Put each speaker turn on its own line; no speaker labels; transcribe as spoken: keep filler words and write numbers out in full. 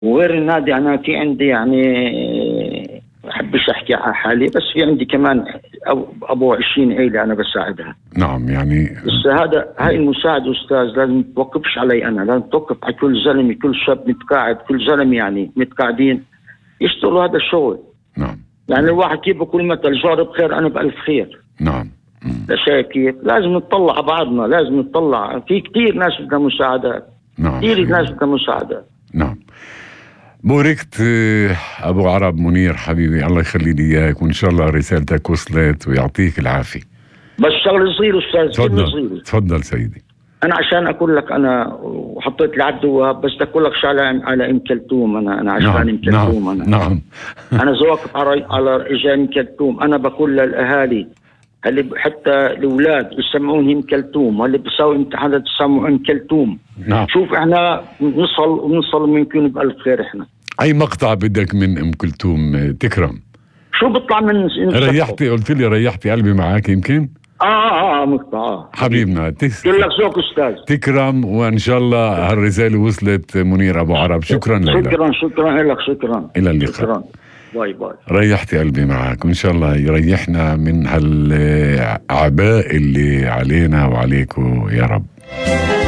وغير النادي أنا في عندي يعني بحبش أحكي على حالي، بس في عندي كمان أبو عشرين عيلة أنا بساعدها.
نعم يعني
بس هذا هاي المساعدة أستاذ لازم توقفش علي أنا، لازم توقف على كل زلمة، كل شاب متقاعد، كل زلمة يعني متقاعدين يشتغلوا هذا الشغل.
نعم
يعني الواحد كيف بقول مثل جار بخير أنا بألف خير.
نعم
لا شايف كيف؟ لازم نطلع على بعضنا، لازم نطلع في كثير ناس بدها مساعدات.
نعم
كثير ناس بدها مساعدات.
نعم. بوركت أبو عرب منير حبيبي، الله يخلي لي إياك، وإن شاء الله رسالتك وصلت ويعطيك العافية.
بس شغل صغير أستاذ.
تفضل تفضل سيدي.
أنا عشان أقول لك أنا وحطيت لعبد الوهاب، بس أقول لك شغلة على أم كلثوم. أنا أنا عشان أم كلثوم.
نعم
أنا
نعم
أنا زواقف على على رجال أم كلثوم. أنا بقول للأهالي اللي حتى الأولاد يسمعون أم كلثوم، واللي بيسوي امتحانات يسمعون أم كلثوم.
نعم.
شوف إحنا نصل ونصل وممكن بألف خير. إحنا
أي مقطع بدك من أم كلثوم تكرم؟
شو بطلع من
ريحتي، قلت لي ريحتي قلبي معاك يمكن.
اه اه اه مقطع اه
حبيبنا تس...
كل لك ذوق استاذ.
تكرم، وان شاء الله هالرساله وصلت منير ابو عرب. شكرا لك.
شكرا شكرا لك. شكرا
الى اللقاء.
شكرا. باي باي.
ريحتي قلبي معك، وان شاء الله يريحنا من هالاعباء اللي علينا وعليكم يا رب.